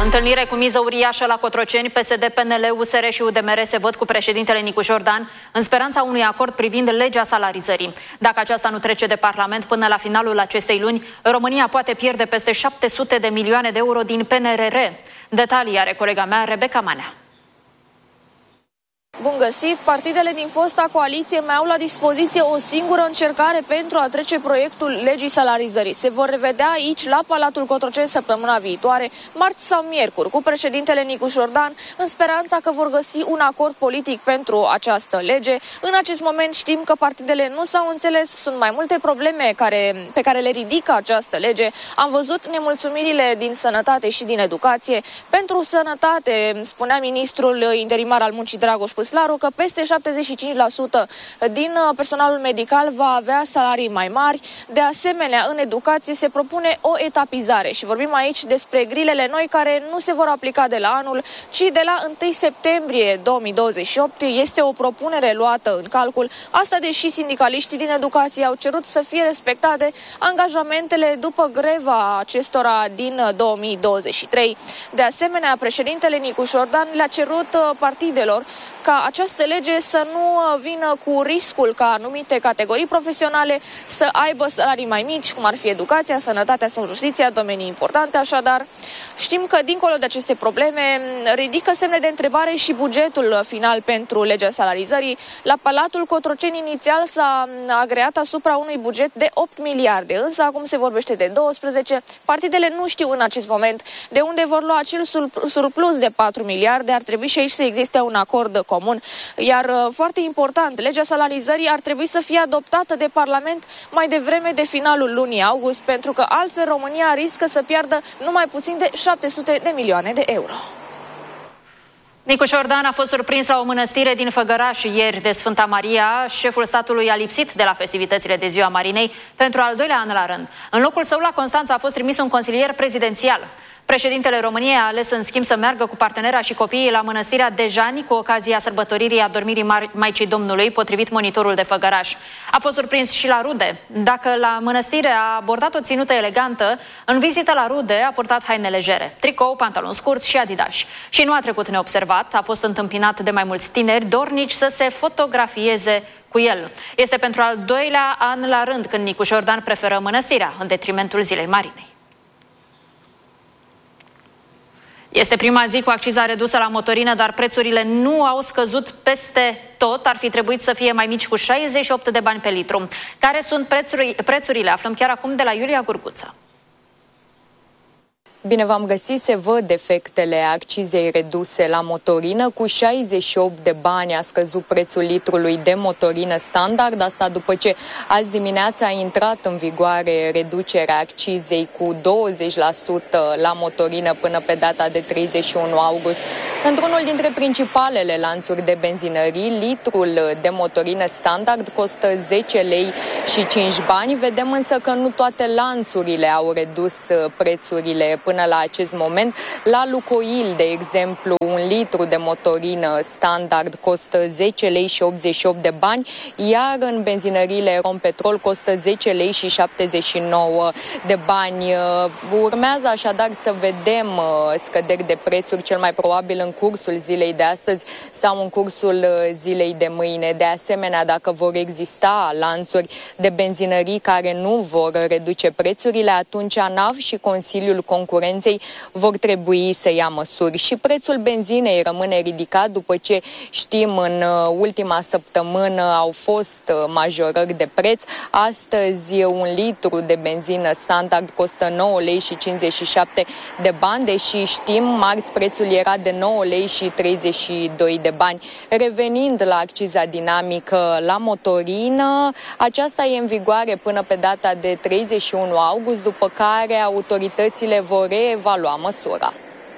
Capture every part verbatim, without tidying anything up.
Întâlnire cu miză uriașă la Cotroceni. P S D, P N L, U S R și U D M R se văd cu președintele Nicu Jordan în speranța unui acord privind legea salarizării. Dacă aceasta nu trece de Parlament până la finalul acestei luni, România poate pierde peste șapte sute de milioane de euro din P N R R. Detalii are colega mea, Rebecca Manea. Bun găsit! Partidele din fosta coaliție mai au la dispoziție o singură încercare pentru a trece proiectul legii salarizării. Se vor revedea aici, la Palatul Cotroceni, săptămâna viitoare, marți sau miercuri, cu președintele Nicu Jordan, în speranța că vor găsi un acord politic pentru această lege. În acest moment știm că partidele nu s-au înțeles, sunt mai multe probleme care, pe care le ridică această lege. Am văzut nemulțumirile din sănătate și din educație. Pentru sănătate, spunea ministrul interimar al muncii Dragoș Păslaru că peste șaptezeci și cinci la sută din personalul medical va avea salarii mai mari. De asemenea, în educație se propune o etapizare și vorbim aici despre grilele noi care nu se vor aplica de la anul, ci de la întâi septembrie două mii douăzeci și opt. Este o propunere luată în calcul. Asta deși sindicaliștii din educație au cerut să fie respectate angajamentele după greva acestora din două mii douăzeci și trei. De asemenea, președintele Nicu Jordan le-a cerut partidelor ca această lege să nu vină cu riscul ca anumite categorii profesionale să aibă salarii mai mici, cum ar fi educația, sănătatea sau justiția, domenii importante. Așadar, știm că dincolo de aceste probleme ridică semne de întrebare și bugetul final pentru legea salarizării. La Palatul Cotroceni inițial s-a agreat asupra unui buget de opt miliarde, însă acum se vorbește de doisprezece. Partidele nu știu în acest moment de unde vor lua acel surplus de patru miliarde. Ar trebui și aici să existe un acord comun. Iar foarte important, legea salarizării ar trebui să fie adoptată de Parlament mai devreme de finalul lunii august, pentru că altfel România riscă să piardă numai puțin de șapte sute de milioane de euro. Nicu Jordan a fost surprins la o mănăstire din Făgăraș ieri de Sfânta Maria. Șeful statului a lipsit de la festivitățile de Ziua Marinei pentru al doilea an la rând. În locul său la Constanța a fost trimis un consilier prezidențial. Președintele României a ales în schimb să meargă cu partenera și copiii la mănăstirea Dejani cu ocazia sărbătoririi adormirii Maicii Domnului, potrivit Monitorul de Făgăraș. A fost surprins și la rude. Dacă la mănăstire a abordat o ținută elegantă, în vizită la rude a purtat haine legere, tricou, pantaloni scurți și adidași. Și nu a trecut neobservat, a fost întâmpinat de mai mulți tineri dornici să se fotografieze cu el. Este pentru al doilea an la rând când Nicu Jordan preferă mănăstirea în detrimentul Zilei Marinei. Este prima zi cu acciza redusă la motorină, dar prețurile nu au scăzut peste tot. Ar fi trebuit să fie mai mici cu șaizeci și opt de bani pe litru. Care sunt prețuri, prețurile? Aflăm chiar acum de la Iulia Gurguță. Bine v-am găsit, se văd efectele accizei reduse la motorină. Cu șaizeci și opt de bani a scăzut prețul litrului de motorină standard. Asta după ce azi dimineața a intrat în vigoare reducerea accizei cu douăzeci la sută la motorină până pe data de treizeci și unu august. Într-unul dintre principalele lanțuri de benzinării, litrul de motorină standard costă zece lei și cinci bani. Vedem însă că nu toate lanțurile au redus prețurile până la acest moment. La Lucoil, de exemplu, un litru de motorină standard costă zece lei și optzeci și opt de bani, iar în benzinăriile Rompetrol costă zece lei și șaptezeci și nouă de bani. Urmează așadar să vedem scăderi de prețuri, cel mai probabil în cursul zilei de astăzi sau în cursul zilei de mâine. De asemenea, dacă vor exista lanțuri de benzinării care nu vor reduce prețurile, atunci ANAF și Consiliul Concurenței vor trebui să ia măsuri. Și prețul benzinei rămâne ridicat după ce știm în ultima săptămână au fost majorări de preț. Astăzi un litru de benzină standard costă nouă lei și cincizeci și șapte de bani, deși știm marți prețul era de nouă lei și treizeci și doi de bani. Revenind la acciza dinamică la motorină, aceasta e în vigoare până pe data de treizeci și unu august, după care autoritățile vor reevalua măsura.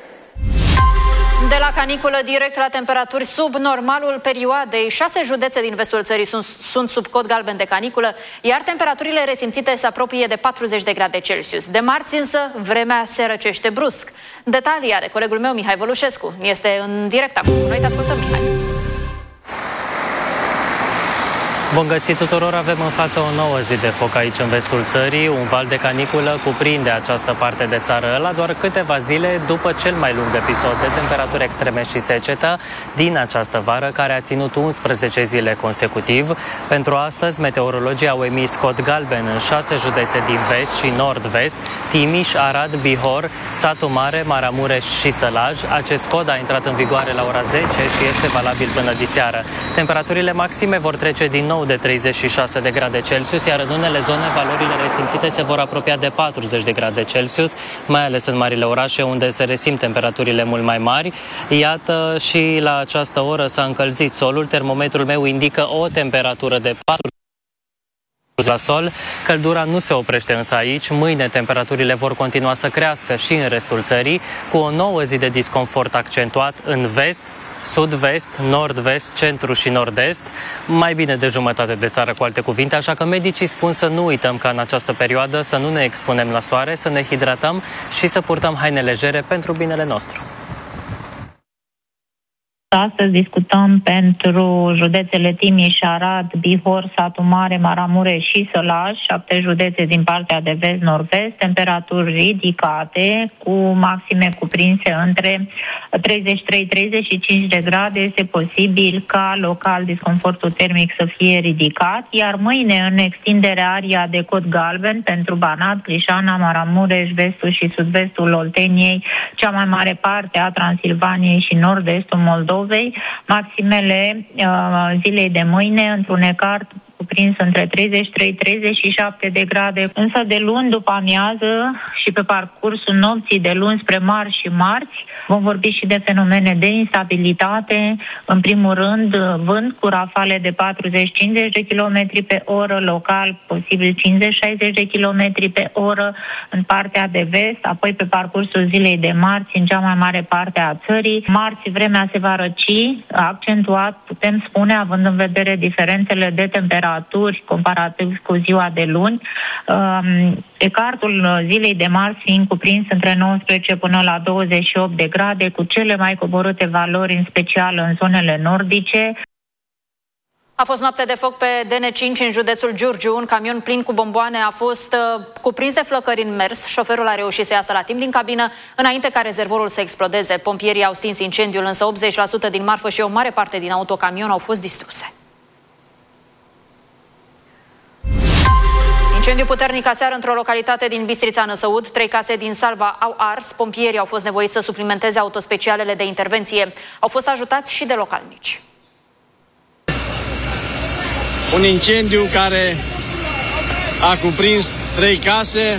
De la caniculă direct la temperaturi sub normalul perioadei, șase județe din vestul țării sunt, sunt sub cod galben de caniculă, iar temperaturile resimțite se apropie de patruzeci de grade Celsius. De marți însă, vremea se răcește brusc. Detalii are colegul meu Mihai Vălușescu. Este în direct acum. Noi te ascultăm, Mihai. Bun găsit tuturor, avem în față o nouă zi de foc aici în vestul țării. Un val de caniculă cuprinde această parte de țară la doar câteva zile după cel mai lung episod de temperaturi extreme și secetă din această vară, care a ținut unsprezece zile consecutiv. Pentru astăzi, meteorologii au emis cod galben în șase județe din vest și nord-vest: Timiș, Arad, Bihor, Satu Mare, Maramureș și Sălaj. Acest cod a intrat în vigoare la ora zece și este valabil până diseară. Temperaturile maxime vor trece din nou de treizeci și șase de grade Celsius, iar în unele zone valorile resimțite se vor apropia de patruzeci de grade Celsius, mai ales în marile orașe, unde se resimt temperaturile mult mai mari. Iată, și la această oră s-a încălzit solul. Termometrul meu indică o temperatură de patru la sol. Căldura nu se oprește însă aici. Mâine temperaturile vor continua să crească și în restul țării, cu o nouă zi de disconfort accentuat în vest, sud-vest, nord-vest, centru și nord-est, mai bine de jumătate de țară, cu alte cuvinte, așa că medicii spun să nu uităm ca în această perioadă să nu ne expunem la soare, să ne hidratăm și să purtăm haine legere pentru binele nostru. Astăzi discutăm pentru județele Timiș, Arad, Bihor, Satu Mare, Maramureș și Sălaj, șapte județe din partea de vest-nord-vest, temperaturi ridicate, cu maxime cuprinse între treizeci și trei - treizeci și cinci de grade. Este posibil ca local disconfortul termic să fie ridicat, iar mâine, în extindere aria de cod galben pentru Banat, Crișana, Maramureș, vestul și sud-vestul Olteniei, cea mai mare parte a Transilvaniei și nord-estul Moldovei, maximele uh, zilei de mâine, întunecat, cuprins între treizeci și trei - treizeci și șapte de grade, însă de luni după amiază și pe parcursul nopții de luni spre marți și marți vom vorbi și de fenomene de instabilitate. În primul rând, vânt cu rafale de patruzeci - cincizeci de kilometri pe oră, local posibil cincizeci - șaizeci de kilometri pe oră în partea de vest, apoi pe parcursul zilei de marți în cea mai mare parte a țării. Marți vremea se va răci, accentuat, putem spune, având în vedere diferențele de temperatură comparativ cu ziua de luni. Ecartul zilei de marți fiind cuprins între nouăsprezece până la douăzeci și opt de grade, cu cele mai coborâte valori, în special în zonele nordice. A fost noapte de foc pe D N cinci în județul Giurgiu. Un camion plin cu bomboane a fost uh, cuprins de flăcări în mers. Șoferul a reușit să iasă la timp din cabină înainte ca rezervorul să explodeze. Pompierii au stins incendiul, însă optzeci la sută din marfă și o mare parte din autocamion au fost distruse. Incendiu puternic aseară într-o localitate din Bistrița Năsăud. Trei case din Salva au ars. Pompierii au fost nevoiți să suplimenteze autospecialele de intervenție. Au fost ajutați și de localnici. Un incendiu care a cuprins trei case.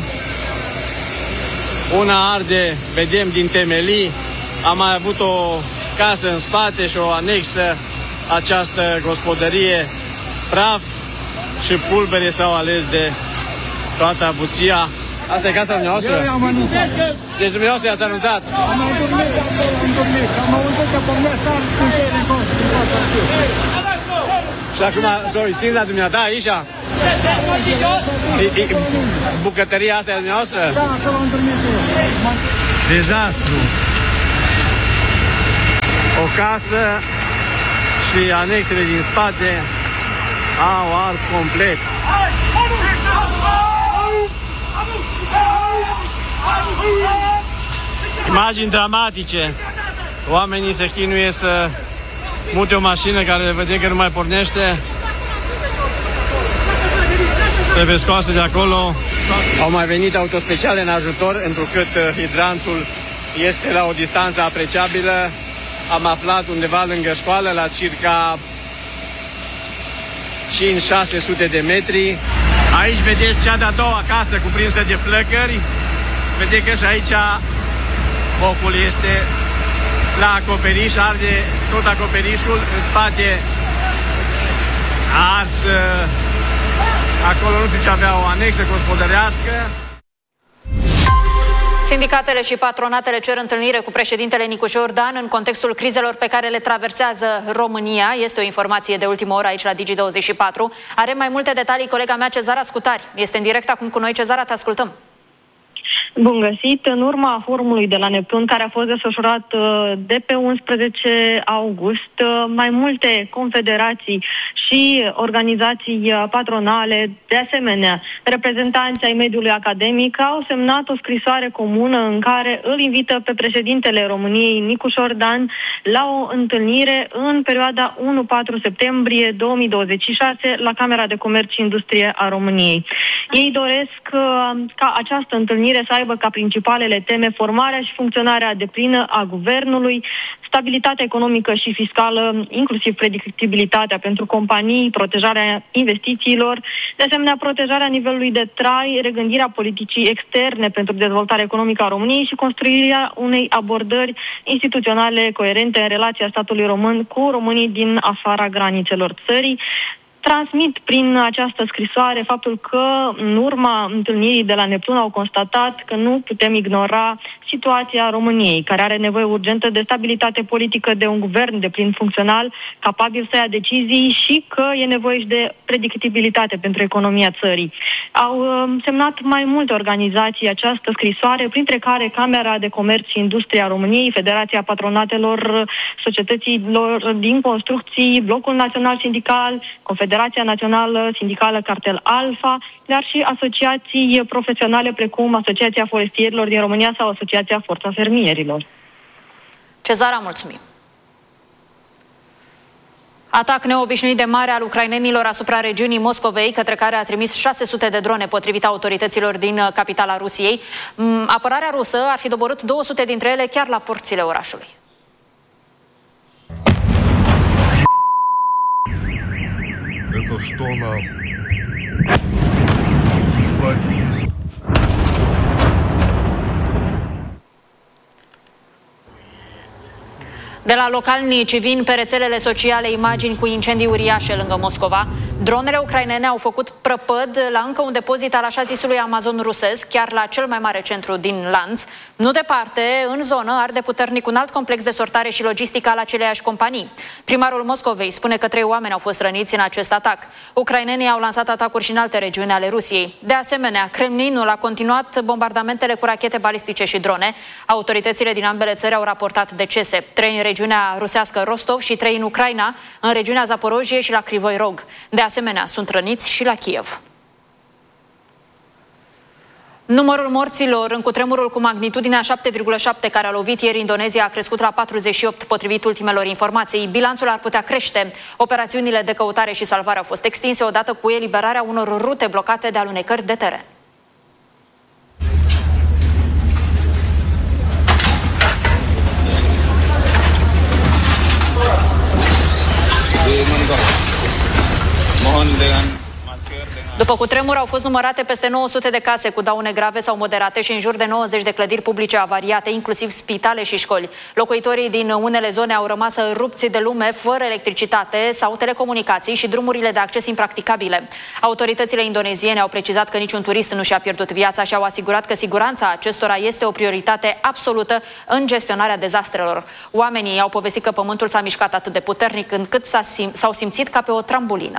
Una arde, vedem, din temelii. Am mai avut o casă în spate și o anexă. Această gospodărie, praf și pulbere s-au ales de toată avuția. Asta e casa dumneavoastră? Eu am anunțat. Deci dumneavoastră i-ați anunțat? Am dormit, am dormit. Am auzit că pornesc ar scânteie din cost. Și acum s-o simt la dumneata aici? Bucătăria asta e a dumneavoastră? Da, acolo am dormit eu. Dezastru. O casă și anexele din spate au ars complet. Imagini dramatice. Oamenii se chinuie să mute o mașină care vede că nu mai pornește. Trebuie scoase de acolo. Au mai venit autospeciale în ajutor, întrucât hidrantul este la o distanță apreciabilă. Am aflat undeva lângă școală, la circa cinci șase sute de metri. Aici vedeți cea de-a doua casă cuprinsă de flăcări. Vedeți că și aici focul este la acoperiș, arde tot acoperișul. În spate a ars, acolo nu știu ce avea, o anexă gospodărească. Sindicatele și patronatele cer întâlnire cu președintele Nicu Jordan în contextul crizelor pe care le traversează România. Este o informație de ultimă oră aici la Digi douăzeci și patru. Are mai multe detalii colega mea Cezara Scutari. Este în direct acum cu noi. Cezara, te ascultăm. Bun găsit! În urma forumului de la Neptun, care a fost desfășurat de pe unsprezece august, mai multe confederații și organizații patronale, de asemenea reprezentanți ai mediului academic, au semnat o scrisoare comună în care îl invită pe președintele României, Nicu Șordan, la o întâlnire în perioada unu patru septembrie două mii douăzeci și șase la Camera de Comerț și Industrie a României. Ei doresc ca această întâlnire să aibă ca principalele teme formarea și funcționarea deplină a guvernului, stabilitatea economică și fiscală, inclusiv predictibilitatea pentru companii, protejarea investițiilor, de asemenea protejarea nivelului de trai, regândirea politicii externe pentru dezvoltarea economică a României și construirea unei abordări instituționale coerente în relația statului român cu românii din afara granițelor țării. Transmit prin această scrisoare faptul că în urma întâlnirii de la Neptun au constatat că nu putem ignora situația României, care are nevoie urgentă de stabilitate politică, de un guvern de plin funcțional, capabil să ia decizii și că e nevoie și de predictibilitate pentru economia țării. Au uh, semnat mai multe organizații această scrisoare, printre care Camera de Comerț și Industrie a României, Federația Patronatelor Societăților din Construcții, Blocul Național Sindical, Confederația Națională Sindicală Cartel Alfa, dar și asociații profesionale precum Asociația Forestierilor din România sau Asociația Forța Fermierilor. Cezara, mulțumim! Atac neobișnuit de mare al ucrainenilor asupra regiunii Moscovei, către care a trimis șase sute de drone, potrivit autorităților din capitala Rusiei. Apărarea rusă ar fi doborât două sute dintre ele chiar la porțile orașului. Это что нам? De la localnici vin pe rețelele sociale imagini cu incendii uriașe lângă Moscova. Dronele ucrainene au făcut prăpăd la încă un depozit al așa zisului Amazon rusesc, chiar la cel mai mare centru din lanț. Nu departe, în zonă, arde puternic un alt complex de sortare și logistică al aceleiași companii. Primarul Moscovei spune că trei oameni au fost răniți în acest atac. Ucrainenii au lansat atacuri și în alte regiuni ale Rusiei. De asemenea, Kremlinul a continuat bombardamentele cu rachete balistice și drone. Autoritățile din ambele țări au raportat decese. Trei în regiunea rusească Rostov și trei în Ucraina, în regiunea Zaporojie și la Crivoi Rog. De asemenea, sunt răniți și la Kiev. Numărul morților în cutremurul cu magnitudinea șapte virgulă șapte care a lovit ieri Indonezia a crescut la patruzeci și opt, potrivit ultimelor informații. Bilanțul ar putea crește. Operațiunile de căutare și salvare au fost extinse odată cu eliberarea unor rute blocate de alunecări de teren. După cutremur au fost numărate peste nouă sute de case cu daune grave sau moderate și în jur de nouăzeci de clădiri publice avariate, inclusiv spitale și școli. Locuitorii din unele zone au rămas rupți de lume, fără electricitate sau telecomunicații și drumurile de acces impracticabile. Autoritățile indoneziene au precizat că niciun turist nu și-a pierdut viața și au asigurat că siguranța acestora este o prioritate absolută în gestionarea dezastrelor. Oamenii au povestit că pământul s-a mișcat atât de puternic încât s-au simțit ca pe o trambulină.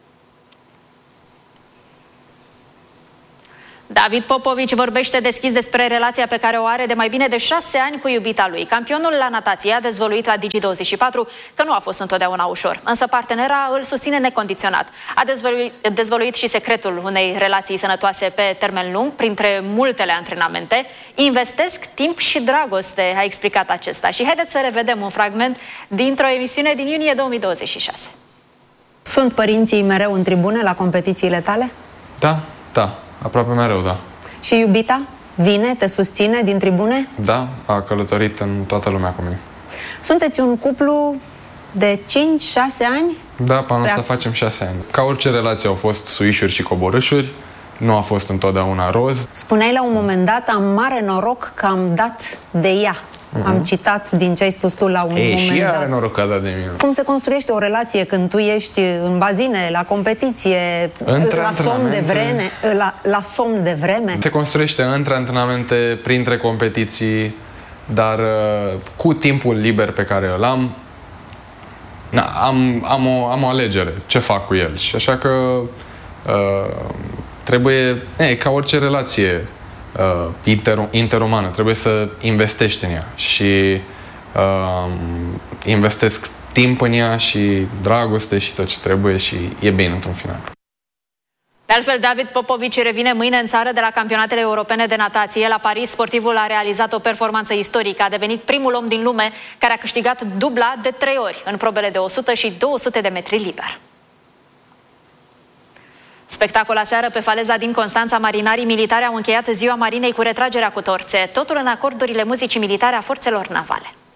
David Popovici vorbește deschis despre relația pe care o are de mai bine de șase ani cu iubita lui. Campionul la natație a dezvăluit la Digi douăzeci și patru că nu a fost întotdeauna ușor, însă partenera îl susține necondiționat. A dezvăluit, dezvăluit și secretul unei relații sănătoase pe termen lung, printre multele antrenamente. Investesc timp și dragoste, a explicat acesta. Și haideți să revedem un fragment dintr-o emisiune din iunie două mii douăzeci și șase. Sunt părinții mereu în tribune la competițiile tale? Da, da. Aproape mereu, da. Și iubita? Vine, te susține din tribune? Da, a călătorit în toată lumea cu mine. Sunteți un cuplu de cinci șase ani? Da, pe anul ăsta facem șase ani. Ca orice relație au fost suișuri și coborâșuri. Nu a fost întotdeauna roz. Spuneai la un moment dat, am mare noroc că am dat de ea. Mm-hmm. Am citat din ce ai spus tu la un Ei, moment și ea dat. are noroc că a dat de mine. Cum se construiește o relație când tu ești în bazine, la competiție, între la somn de vreme, la, la somn de vreme? Se construiește între antrenamente, printre competiții, dar cu timpul liber pe care îl am, na, am, am, o, am o alegere. Ce fac cu el? Și așa că uh, trebuie, e, ca orice relație, uh, inter, interumană, trebuie să investești în ea și uh, investesc timp în ea și dragoste și tot ce trebuie și e bine într-un final. De altfel, David Popovici revine mâine în țară de la campionatele europene de natație. La Paris, sportivul a realizat o performanță istorică. A devenit primul om din lume care a câștigat dubla de trei ori în probele de o sută și două sute de metri liber. Spectacol aseară pe faleza din Constanța. Marinarii militari au încheiat ziua Marinei cu retragerea cu torțe, totul în acordurile muzicii militare a forțelor navale.